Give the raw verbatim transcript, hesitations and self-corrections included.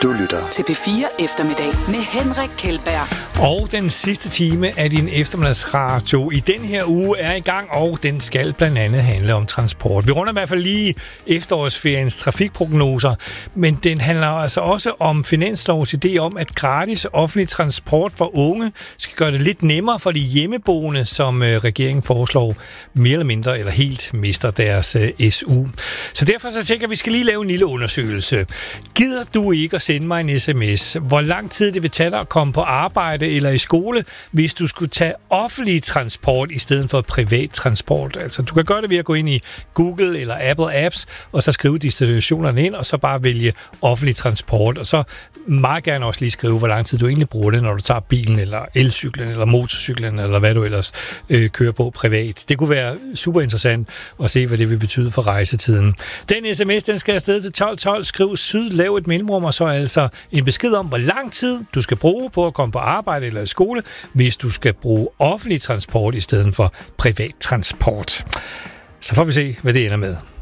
Du lytter til P fire Eftermiddag med Henrik Kjeldberg. Og den sidste time af din eftermiddagsradio i den her uge er i gang, og den skal blandt andet handle om transport. Vi runder i hvert fald lige efterårsferiens trafikprognoser, men den handler altså også om finanslovs idé om, at gratis offentlig transport for unge skal gøre det lidt nemmere for de hjemmeboende, som regeringen foreslår mere eller mindre eller helt mister deres S U. Så derfor så tænker jeg, at vi skal lige lave en lille undersøgelse. Gider du ikke at sende mig en sms, hvor lang tid det vil tage dig at komme på arbejde eller i skole, hvis du skulle tage offentlig transport i stedet for privat transport? Altså, du kan gøre det ved at gå ind i Google eller Apple Apps, og så skrive destinationerne ind, og så bare vælge offentlig transport, og så meget gerne også lige skrive, hvor lang tid du egentlig bruger det, når du tager bilen, eller elcyklen, eller motorcyklen, eller hvad du ellers øh, kører på privat. Det kunne være super interessant at se, hvad det vil betyde for rejsetiden. Den sms, den skal afsted til tolv tolv. Skriv syd, lav et mellemrum, og så altså en besked om, hvor lang tid du skal bruge på at komme på arbejde eller i skole, hvis du skal bruge offentlig transport i stedet for privat transport. Så får vi se, hvad det ender med.